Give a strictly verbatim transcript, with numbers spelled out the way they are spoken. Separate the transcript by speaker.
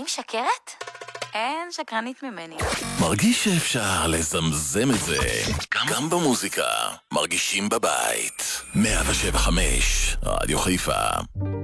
Speaker 1: משקרת? אין שקרנית ממני.
Speaker 2: מרגיש שאפשר לזמזם את זה גם, גם במוזיקה. מרגישים בבית. מאה שבע חמש רדיו חיפה.